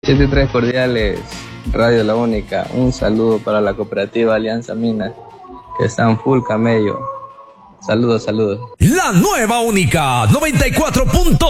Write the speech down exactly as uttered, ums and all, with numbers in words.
setenta y tres cordiales, Radio La Única. Un saludo para la cooperativa Alianza Mina, que están full camello. Saludos, saludos. La nueva Única noventa y cuatro punto